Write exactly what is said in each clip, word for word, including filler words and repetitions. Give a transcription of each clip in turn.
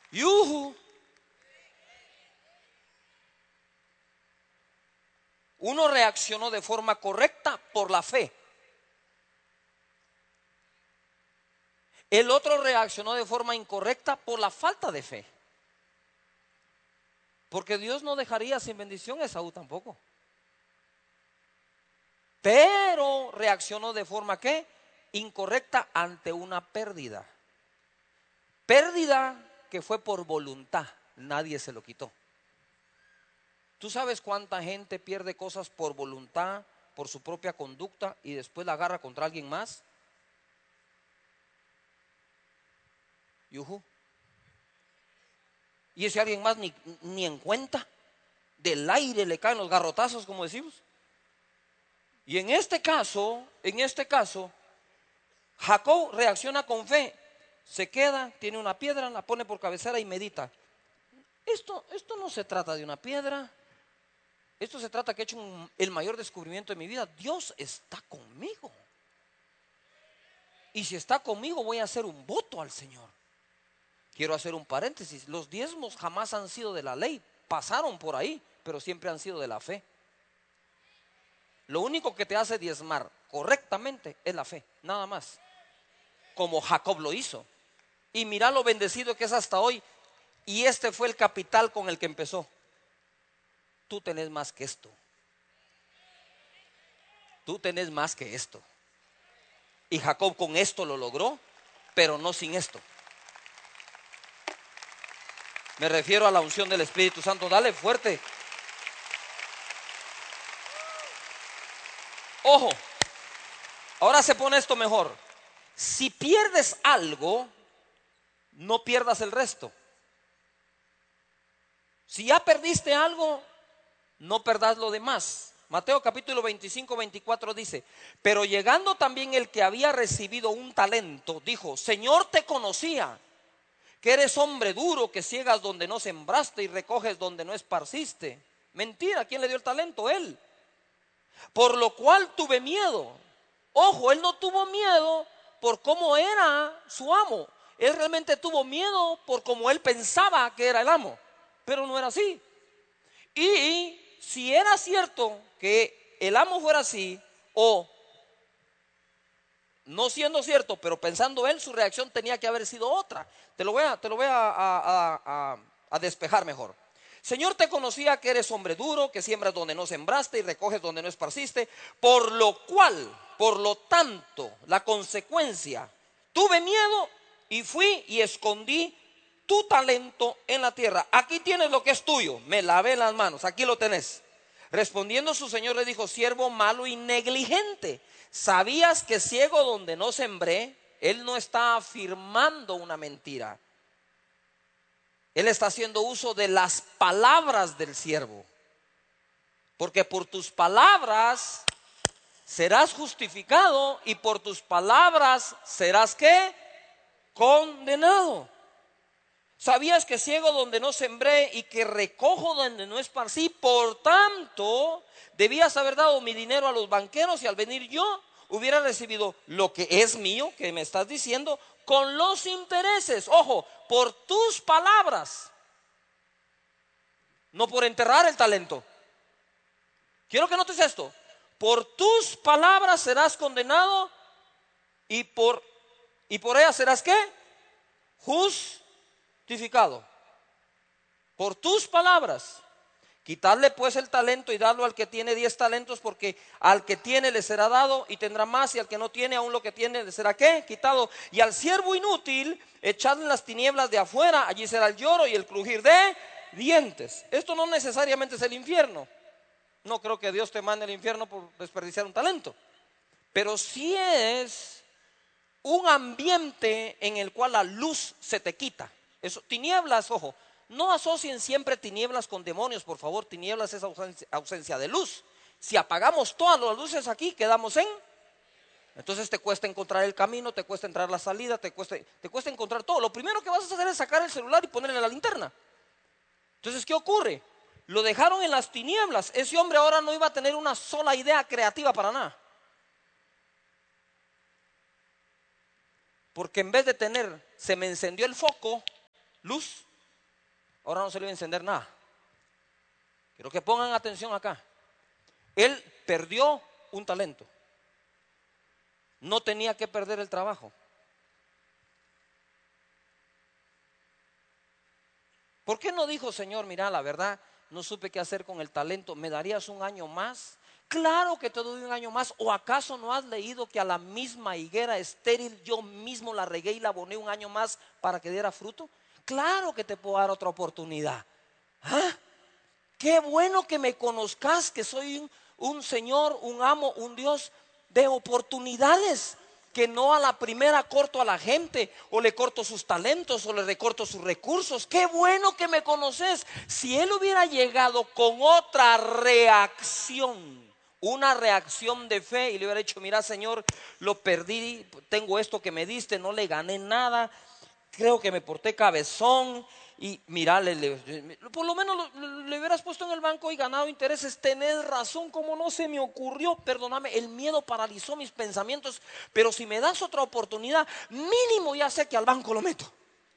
Yuhu. Uno reaccionó de forma correcta por la fe. El otro reaccionó de forma incorrecta por la falta de fe. Porque Dios no dejaría sin bendición a Esaú tampoco. Pero reaccionó de forma ¿qué? Incorrecta ante una pérdida. Pérdida que fue por voluntad, nadie se lo quitó. ¿Tú sabes cuánta gente pierde cosas por voluntad, por su propia conducta y después la agarra contra alguien más? Yuhu. Y ese alguien más ni, ni en cuenta. Del aire le caen los garrotazos, como decimos. Y en este caso, en este caso, Jacob reacciona con fe. Se queda, tiene una piedra, la pone por cabecera y medita. Esto, esto no se trata de una piedra. Esto se trata que he hecho un, el mayor descubrimiento de mi vida. Dios está conmigo. Y si está conmigo voy a hacer un voto al Señor. Quiero hacer un paréntesis. Los diezmos jamás han sido de la ley. Pasaron por ahí, pero siempre han sido de la fe. Lo único que te hace diezmar correctamente es la fe, nada más. Como Jacob lo hizo. Y mira lo bendecido que es hasta hoy. Y este fue el capital con el que empezó. Tú tenés más que esto. Tú tenés más que esto. Y Jacob con esto lo logró, pero no sin esto. Me refiero a la unción del Espíritu Santo. Dale fuerte. Ojo, ahora se pone esto mejor. Si pierdes algo, no pierdas el resto. Si ya perdiste algo, no perdas lo demás. Mateo capítulo veinticinco, veinticuatro dice: pero llegando también el que había recibido un talento, dijo: Señor, te conocía, que eres hombre duro, que ciegas donde no sembraste y recoges donde no esparciste. Mentira, ¿quién le dio el talento? Él. Por lo cual tuve miedo. Ojo, él no tuvo miedo por cómo era su amo. Él realmente tuvo miedo por cómo él pensaba que era el amo. Pero no era así. Y si era cierto que el amo fuera así, o no siendo cierto, pero pensando él, su reacción tenía que haber sido otra. Te lo voy a, te lo voy a, a, a, a despejar mejor. Señor, te conocía que eres hombre duro, que siembras donde no sembraste y recoges donde no esparciste, por lo cual, por lo tanto, la consecuencia, tuve miedo y fui y escondí tu talento en la tierra. Aquí tienes lo que es tuyo. Me lavé las manos, aquí lo tenés. Respondiendo su señor le dijo: siervo malo y negligente, ¿sabías que ciego donde no sembré? Él no está afirmando una mentira. Él está haciendo uso de las palabras del siervo. Porque por tus palabras serás justificado y por tus palabras serás ¿qué? Condenado. ¿Sabías que ciego donde no sembré y que recojo donde no esparcí? Por tanto, debías haber dado mi dinero a los banqueros y al venir yo hubiera recibido lo que es mío, que me estás diciendo, con los intereses. Ojo, por tus palabras, no por enterrar el talento. Quiero que notes esto: por tus palabras serás condenado y por, y por ellas serás ¿qué? Justificado. Por tus palabras. Quitadle pues el talento y dadlo al que tiene diez talentos, porque al que tiene le será dado y tendrá más, y al que no tiene aún lo que tiene le será ¿qué? Quitado. Y al siervo inútil echadle en las tinieblas de afuera, allí será el lloro y el crujir de dientes. Esto no necesariamente es el infierno. No creo que Dios te mande al infierno por desperdiciar un talento, pero sí es un ambiente en el cual la luz se te quita. Eso, tinieblas, ojo, no asocien siempre tinieblas con demonios, por favor. Tinieblas es ausencia, ausencia de luz. Si apagamos todas las luces aquí, quedamos en... Entonces te cuesta encontrar el camino, te cuesta entrar la salida, te cuesta, te cuesta encontrar todo. Lo primero que vas a hacer es sacar el celular y ponerle la linterna. Entonces, ¿qué ocurre? Lo dejaron en las tinieblas. Ese hombre ahora no iba a tener una sola idea creativa para nada. Porque en vez de tener, se me encendió el foco, luz, ahora no se le iba a encender nada. Quiero que pongan atención acá. Él perdió un talento. No tenía que perder el trabajo. ¿Por qué no dijo, Señor, mira, la verdad, no supe qué hacer con el talento, ¿me darías un año más? Claro que te doy un año más. ¿O acaso no has leído que a la misma higuera estéril yo mismo la regué y la aboné un año más para que diera fruto? Claro que te puedo dar otra oportunidad. ¿Ah? Qué bueno que me conozcas, que soy un, un Señor, un amo, un Dios de oportunidades. Que no a la primera corto a la gente, o le corto sus talentos, o le recorto sus recursos. Qué bueno que me conoces. Si él hubiera llegado con otra reacción, una reacción de fe, y le hubiera dicho, mira, Señor, lo perdí, tengo esto que me diste, no le gané nada, creo que me porté cabezón, y mira, le, le, por lo menos lo, le hubieras puesto en el banco y ganado intereses. Tenés razón, como no se me ocurrió, perdóname, el miedo paralizó mis pensamientos, pero si me das otra oportunidad, mínimo ya sé que al banco lo meto.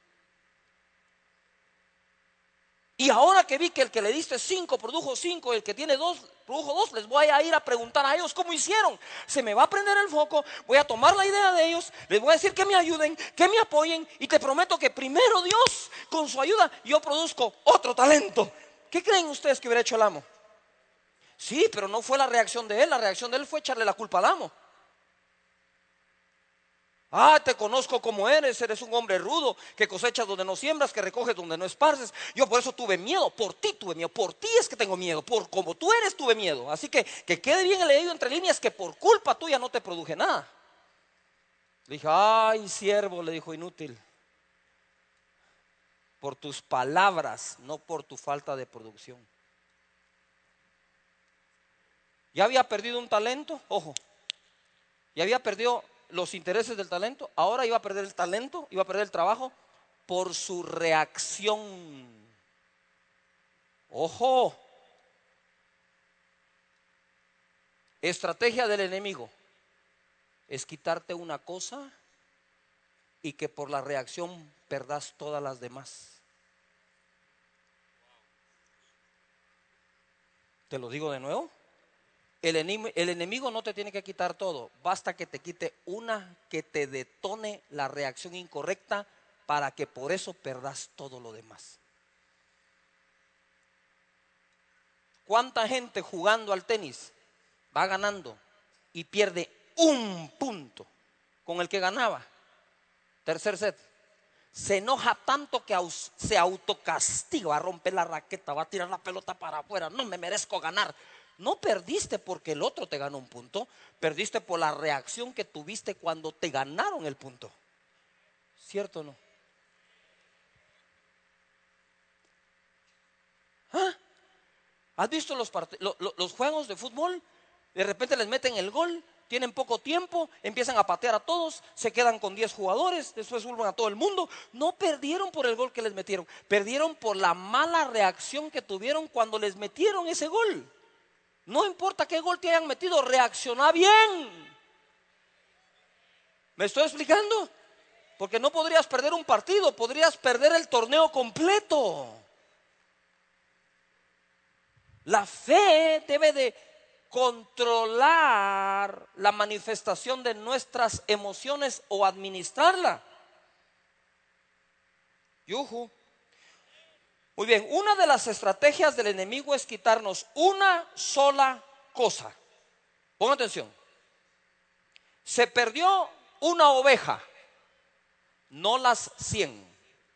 Y ahora que vi que el que le diste cinco produjo cinco, el que tiene dos produjo dos, les voy a ir a preguntar a ellos cómo hicieron. Se me va a prender el foco, voy a tomar la idea de ellos, les voy a decir que me ayuden, que me apoyen, y te prometo que primero Dios, con su ayuda, yo produzco otro talento. ¿Qué creen ustedes que hubiera hecho el amo? Sí, pero no fue la reacción de él, la reacción de él fue echarle la culpa al amo. Ah, te conozco como eres, eres un hombre rudo, que cosechas donde no siembras, que recoges donde no esparces. Yo por eso tuve miedo, por ti tuve miedo, por ti es que tengo miedo, por como tú eres tuve miedo. Así que que quede bien leído entre líneas que por culpa tuya no te produje nada. Le dije, ay, siervo, le dijo, inútil. Por tus palabras, no por tu falta de producción. Ya había perdido un talento, ojo, ya había perdido los intereses del talento, ahora iba a perder el talento, iba a perder el trabajo por su reacción. Ojo, estrategia del enemigo es quitarte una cosa y que por la reacción perdas todas las demás. Te lo digo de nuevo. El enemigo, el enemigo no te tiene que quitar todo, basta que te quite una que te detone la reacción incorrecta para que por eso perdas todo lo demás. ¿Cuánta gente jugando al tenis va ganando y pierde un punto con el que ganaba? Tercer set. Se enoja tanto que se autocastiga, va a romper la raqueta, va a tirar la pelota para afuera, no me merezco ganar. No perdiste porque el otro te ganó un punto, perdiste por la reacción que tuviste cuando te ganaron el punto. ¿Cierto o no? ¿Ah? ¿Has visto los, part- lo- lo- los juegos de fútbol? De repente les meten el gol, tienen poco tiempo, empiezan a patear a todos, se quedan con diez jugadores, después vuelven a todo el mundo. No perdieron por el gol que les metieron, perdieron por la mala reacción que tuvieron cuando les metieron ese gol. No importa qué gol te hayan metido, reacciona bien. ¿Me estoy explicando? Porque no podrías perder un partido, podrías perder el torneo completo. La fe debe de controlar la manifestación de nuestras emociones o administrarla. Yuhu. Muy bien, una de las estrategias del enemigo es quitarnos una sola cosa. Pongan atención. Se perdió una oveja, no las cien.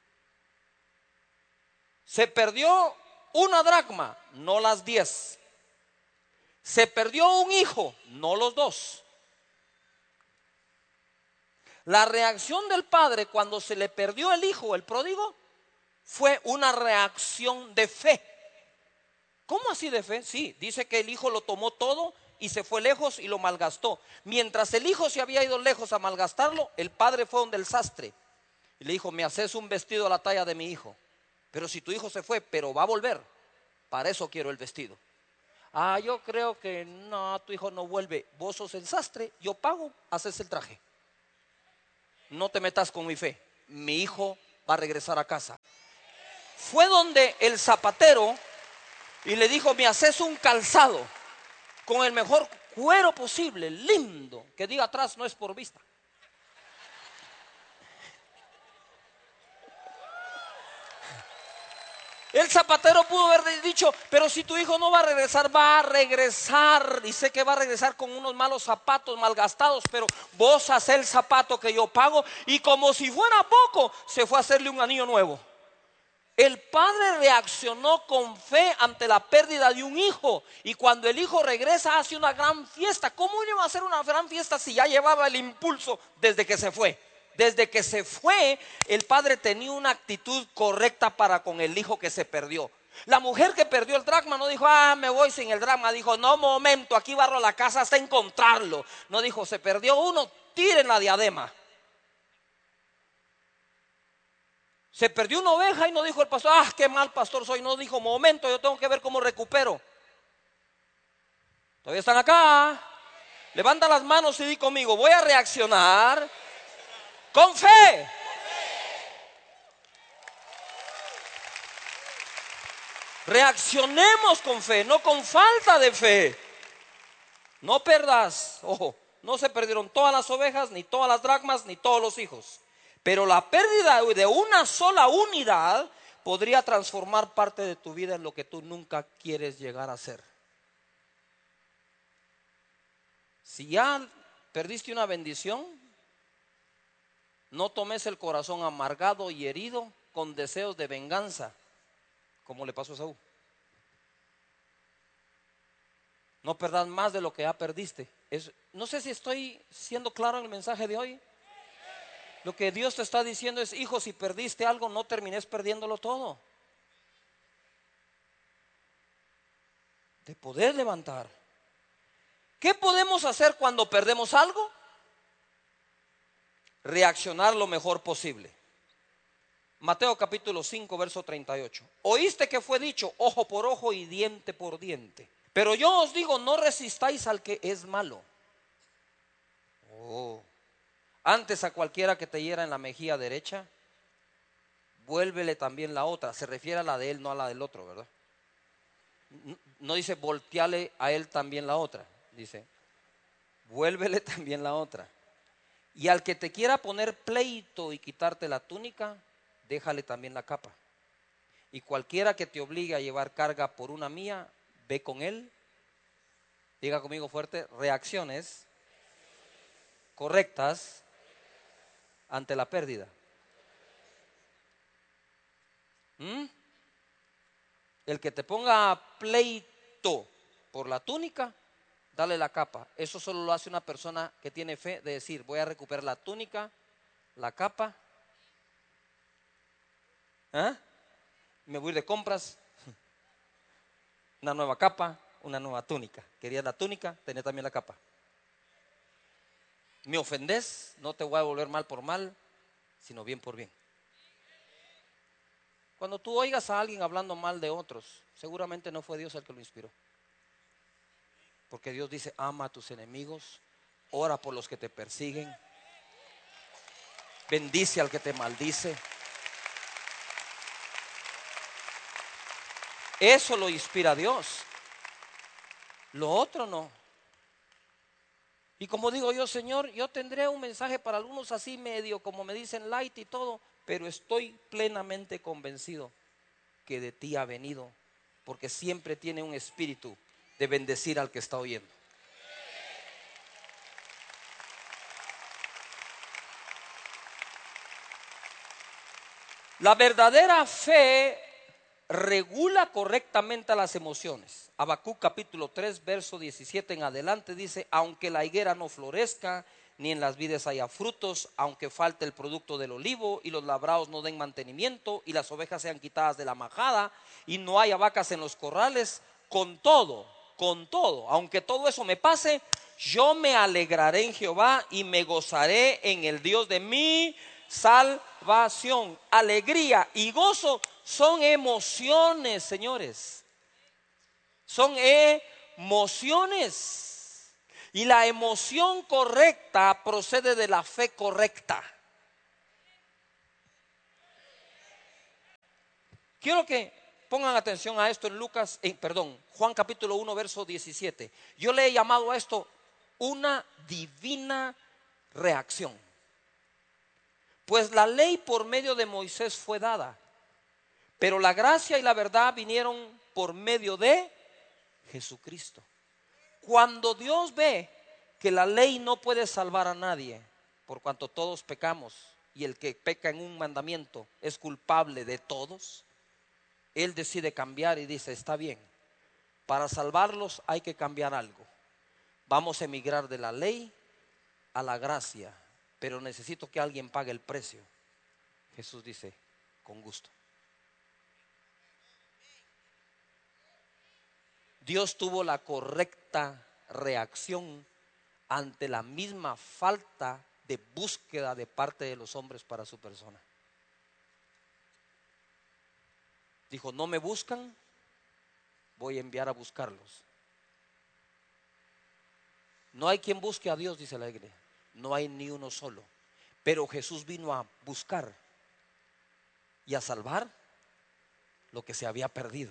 Se perdió una dracma, no las diez. Se perdió un hijo, no los dos. La reacción del padre cuando se le perdió el hijo, el pródigo, fue una reacción de fe. ¿Cómo así de fe? Sí, dice que el hijo lo tomó todo y se fue lejos y lo malgastó. Mientras el hijo se había ido lejos a malgastarlo, el padre fue donde el sastre y le dijo, me haces un vestido a la talla de mi hijo. Pero si tu hijo se fue, pero va a volver, para eso quiero el vestido. Ah, yo creo que no, tu hijo no vuelve. Vos sos el sastre, yo pago, haces el traje. No te metas con mi fe. Mi hijo va a regresar a casa. Fue donde el zapatero y le dijo: me haces un calzado con el mejor cuero posible, lindo, que diga atrás: no es por vista. El zapatero pudo haber dicho: pero si tu hijo no va a regresar, va a regresar, y sé que va a regresar con unos malos zapatos malgastados, pero vos hacés el zapato que yo pago. Y como si fuera poco, se fue a hacerle un anillo nuevo. El padre reaccionó con fe ante la pérdida de un hijo, y cuando el hijo regresa hace una gran fiesta. ¿Cómo iba a hacer una gran fiesta si ya llevaba el impulso desde que se fue? Desde que se fue, el padre tenía una actitud correcta para con el hijo que se perdió. La mujer que perdió el dracma no dijo: ah, me voy sin el dracma. Dijo: no, momento, aquí barro la casa hasta encontrarlo. No dijo: se perdió uno, tiren la diadema. Se perdió una oveja y no dijo el pastor: ah, qué mal pastor soy. No dijo: momento, yo tengo que ver cómo recupero. ¿Todavía están acá? Levanta las manos y di conmigo: voy a reaccionar con fe. Reaccionemos con fe, no con falta de fe. No perdas, ojo, no se perdieron todas las ovejas, ni todas las dracmas, ni todos los hijos. Pero la pérdida de una sola unidad podría transformar parte de tu vida en lo que tú nunca quieres llegar a ser. Si ya perdiste una bendición, no tomes el corazón amargado y herido con deseos de venganza, como le pasó a Saúl. No perdas más de lo que ya perdiste. Es, no sé si estoy siendo claro en el mensaje de hoy. Lo que Dios te está diciendo es: hijo, si perdiste algo, no termines perdiéndolo todo. Te podés levantar. ¿Qué podemos hacer cuando perdemos algo? Reaccionar lo mejor posible. Mateo capítulo cinco, verso treinta y ocho. Oíste que fue dicho: ojo por ojo y diente por diente. Pero yo os digo: no resistáis al que es malo. Oh. Antes a cualquiera que te hiera en la mejilla derecha, vuélvele también la otra. Se refiere a la de él, no a la del otro, ¿verdad? No dice volteale a él también la otra. Dice: vuélvele también la otra. Y al que te quiera poner pleito y quitarte la túnica, déjale también la capa. Y cualquiera que te obligue a llevar carga por una mía, ve con él. Diga conmigo fuerte: reacciones correctas ante la pérdida. ¿Mm? El que te ponga pleito por la túnica, dale la capa. Eso solo lo hace una persona que tiene fe de decir: voy a recuperar la túnica, la capa. ¿Ah? Me voy a ir de compras, una nueva capa, una nueva túnica. Querías la túnica, tenés también la capa. Me ofendés, no te voy a volver mal por mal, sino bien por bien. Cuando tú oigas a alguien hablando mal de otros, seguramente no fue Dios el que lo inspiró. Porque Dios dice: ama a tus enemigos, ora por los que te persiguen, bendice al que te maldice. Eso lo inspira a Dios. Lo otro no. Y como digo yo: Señor, yo tendré un mensaje para algunos así medio, como me dicen, light y todo, pero estoy plenamente convencido que de ti ha venido, porque siempre tiene un espíritu de bendecir al que está oyendo. La verdadera fe regula correctamente las emociones. Habacuc capítulo tres, verso diecisiete en adelante dice: aunque la higuera no florezca, ni en las vides haya frutos, aunque falte el producto del olivo, y los labrados no den mantenimiento, y las ovejas sean quitadas de la majada, y no haya vacas en los corrales, con todo, con todo, aunque todo eso me pase, yo me alegraré en Jehová y me gozaré en el Dios de mi salvación. Alegría y gozo son emociones, señores. Son emociones. Y la emoción correcta procede de la fe correcta. Quiero que pongan atención a esto en Lucas, en, perdón, Juan capítulo uno, verso diecisiete. Yo le he llamado a esto una divina reacción. Pues la ley por medio de Moisés fue dada, pero la gracia y la verdad vinieron por medio de Jesucristo. Cuando Dios ve que la ley no puede salvar a nadie, por cuanto todos pecamos, y el que peca en un mandamiento es culpable de todos, Él decide cambiar y dice: está bien, para salvarlos hay que cambiar algo. Vamos a emigrar de la ley a la gracia, pero necesito que alguien pague el precio. Jesús dice: con gusto. Dios tuvo la correcta reacción ante la misma falta de búsqueda de parte de los hombres para su persona. Dijo: no me buscan, voy a enviar a buscarlos. No hay quien busque a Dios, dice la iglesia. No hay ni uno solo. Pero Jesús vino a buscar y a salvar lo que se había perdido.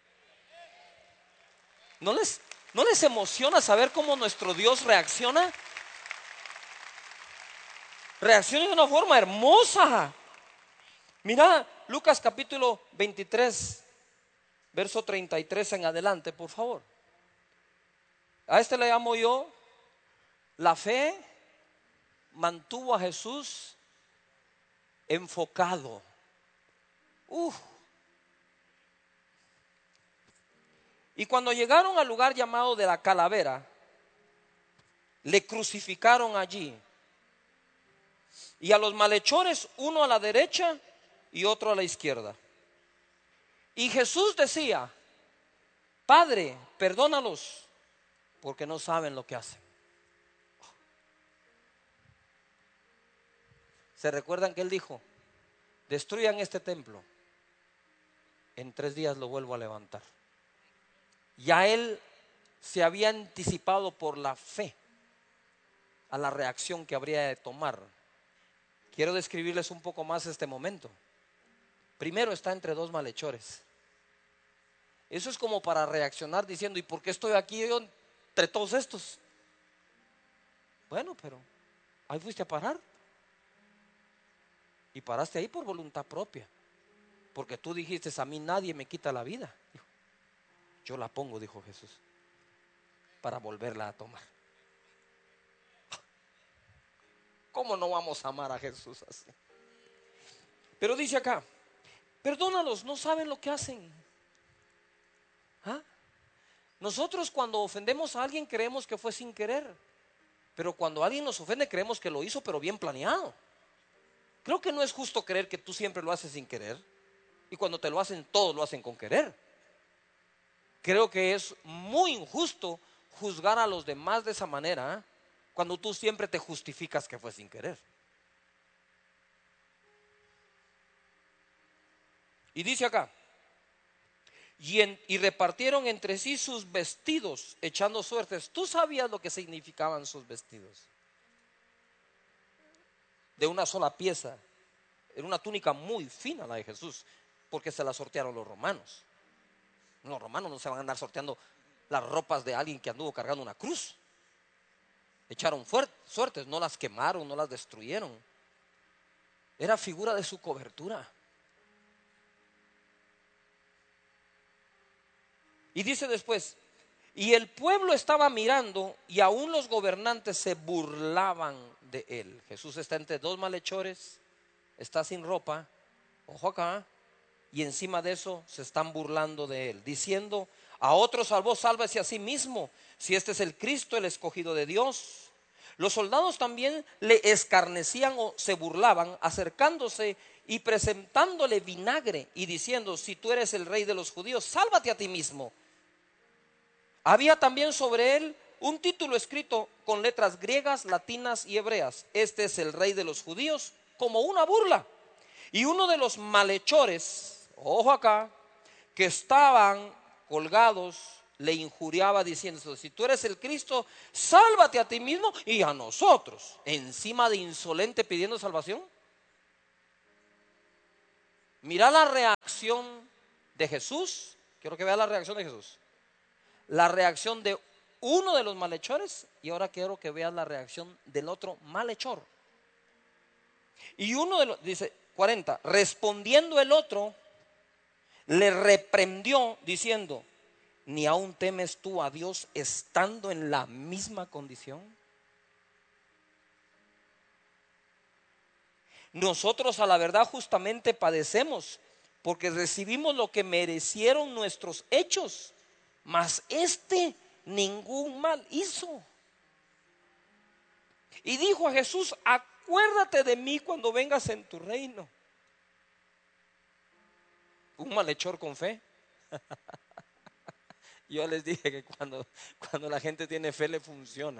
¿No les, no les emociona saber cómo nuestro Dios reacciona? Reacciona de una forma hermosa. Mira Lucas capítulo veintitrés, verso treinta y tres en adelante, por favor. A este le llamo yo: la fe mantuvo a Jesús enfocado. Uf. Y cuando llegaron al lugar llamado de la Calavera, le crucificaron allí. Y a los malhechores, uno a la derecha y otro a la izquierda. Y Jesús decía: Padre, perdónalos, porque no saben lo que hacen. ¿Se recuerdan que Él dijo: destruyan este templo, en tres días lo vuelvo a levantar? Ya Él se había anticipado por la fe a la reacción que habría de tomar. Quiero describirles un poco más este momento. Primero está entre dos malhechores. Eso es como para reaccionar diciendo: ¿y por qué estoy aquí yo entre todos estos? Bueno, pero ahí fuiste a parar. Y paraste ahí por voluntad propia, porque tú dijiste: a mí nadie me quita la vida. Dijo: yo la pongo, dijo Jesús, para volverla a tomar. ¿Cómo no vamos a amar a Jesús así? Pero dice acá: perdónalos, no saben lo que hacen. ¿Ah? Nosotros cuando ofendemos a alguien creemos que fue sin querer, pero cuando alguien nos ofende creemos que lo hizo pero bien planeado. Creo que no es justo creer que tú siempre lo haces sin querer, y cuando te lo hacen todos lo hacen con querer. Creo que es muy injusto juzgar a los demás de esa manera, ¿eh? Cuando tú siempre te justificas que fue sin querer. Y dice acá: y, en, y repartieron entre sí sus vestidos, echando suertes. ¿Tú sabías lo que significaban sus vestidos? De una sola pieza. Era una túnica muy fina la de Jesús, porque se la sortearon los romanos. Los romanos no se van a andar sorteando las ropas de alguien que anduvo cargando una cruz. Echaron fuerte, suertes, no las quemaron, no las destruyeron. Era figura de su cobertura. Y dice después: y el pueblo estaba mirando, y aún los gobernantes se burlaban de él. Jesús está entre dos malhechores, está sin ropa, ojo acá, y encima de eso se están burlando de él, diciendo: a otro salvó, sálvese a sí mismo, si este es el Cristo, el escogido de Dios. Los soldados también le escarnecían o se burlaban, acercándose y presentándole vinagre y diciendo: si tú eres el rey de los judíos, sálvate a ti mismo. Había también sobre él un título escrito con letras griegas, latinas y hebreas: este es el rey de los judíos, como una burla. Y uno de los malhechores, ojo acá, que estaban colgados, le injuriaba diciendo: si tú eres el Cristo, sálvate a ti mismo y a nosotros. Encima de insolente pidiendo salvación. Mira la reacción de Jesús. Quiero que vea la reacción de Jesús, la reacción de uno de los malhechores, y ahora quiero que veas la reacción del otro malhechor. Y uno de los, dice cuarenta, respondiendo el otro, le reprendió diciendo: ¿ni aún temes tú a Dios estando en la misma condición? Nosotros a la verdad justamente padecemos, porque recibimos lo que merecieron nuestros hechos, mas este ningún mal hizo. Y dijo a Jesús: acuérdate de mí cuando vengas en tu reino. Un malhechor con fe. Yo les dije que cuando, cuando la gente tiene fe le funciona.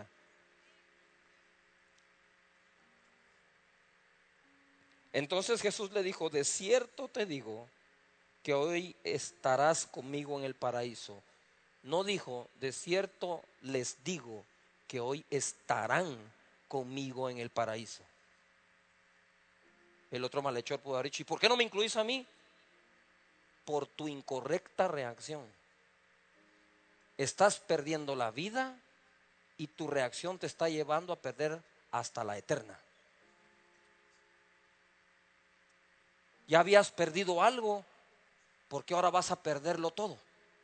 Entonces Jesús le dijo: de cierto te digo que hoy estarás conmigo en el paraíso. No dijo: de cierto les digo que hoy estarán conmigo en el paraíso. El otro malhechor pudo haber dicho: ¿y por qué no me incluís a mí? Por tu incorrecta reacción. Estás perdiendo la vida y tu reacción te está llevando a perder hasta la eterna. Ya habías perdido algo, porque ahora vas a perderlo todo.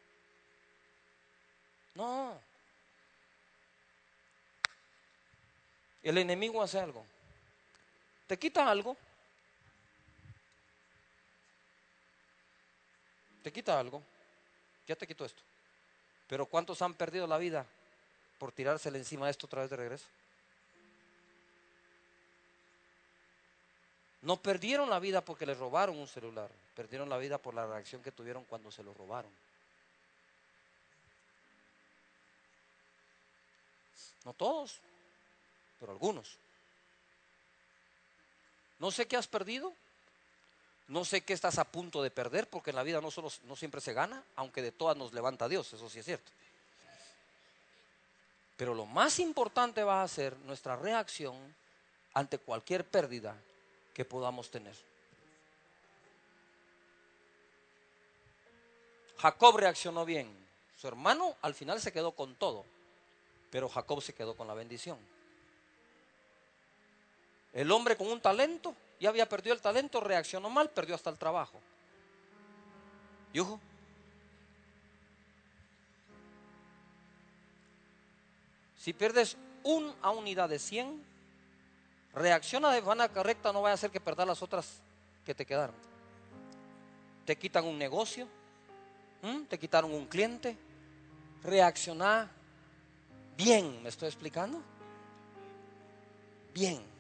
No. El enemigo hace algo. Te quita algo. Te quita algo. Ya te quitó esto. Pero ¿cuántos han perdido la vida por tirársele encima de esto otra vez de regreso? No perdieron la vida porque les robaron un celular. Perdieron la vida por la reacción que tuvieron cuando se lo robaron. No todos, pero algunos. No sé qué has perdido. No sé qué estás a punto de perder, porque en la vida no, solo, no siempre se gana, aunque de todas nos levanta Dios, eso sí es cierto. Pero lo más importante va a ser nuestra reacción ante cualquier pérdida que podamos tener. Jacob reaccionó bien. Su hermano al final se quedó con todo, pero Jacob se quedó con la bendición. El hombre con un talento, ya había perdido el talento, reaccionó mal, perdió hasta el trabajo. ¿Y ojo? Si pierdes una unidad de cien, reacciona de manera correcta, no vaya a hacer que perdas las otras que te quedaron. Te quitan un negocio, ¿m? Te quitaron un cliente. Reacciona bien, ¿me estoy explicando? Bien.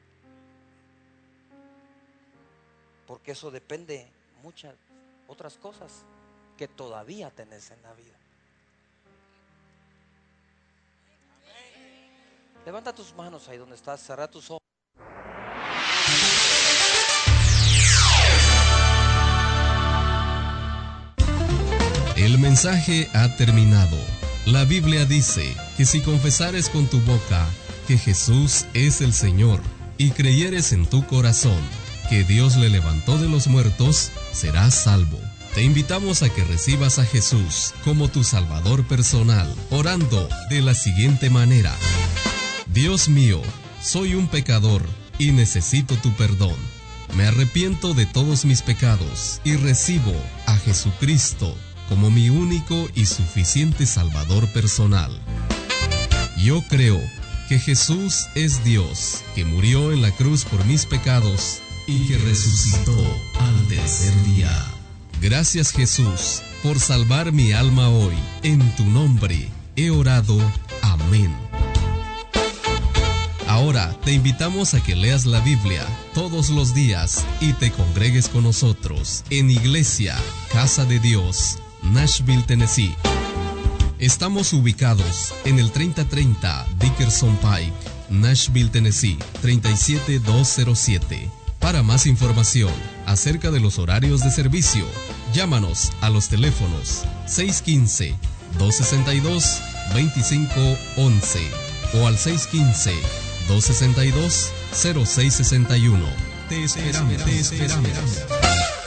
Porque eso depende de muchas otras cosas que todavía tenés en la vida. Levanta tus manos ahí donde estás, cerra tus ojos. El mensaje ha terminado. La Biblia dice que si confesares con tu boca que Jesús es el Señor y creyeres en tu corazón que Dios le levantó de los muertos, serás salvo. Te invitamos a que recibas a Jesús como tu Salvador personal, orando de la siguiente manera: Dios mío, soy un pecador y necesito tu perdón. Me arrepiento de todos mis pecados y recibo a Jesucristo como mi único y suficiente Salvador personal. Yo creo que Jesús es Dios, que murió en la cruz por mis pecados y que resucitó al tercer día. Gracias, Jesús, por salvar mi alma hoy. En tu nombre he orado. Amén. Ahora te invitamos a que leas la Biblia todos los días y te congregues con nosotros en Iglesia Casa de Dios, Nashville, Tennessee. Estamos ubicados en el treinta treinta Dickerson Pike, Nashville, Tennessee, treinta y siete mil doscientos siete. Para más información acerca de los horarios de servicio, llámanos a los teléfonos seis uno cinco, dos seis dos, dos cinco uno uno o al seis uno cinco, dos seis dos, cero seis seis uno. Te esperamos, te esperamos.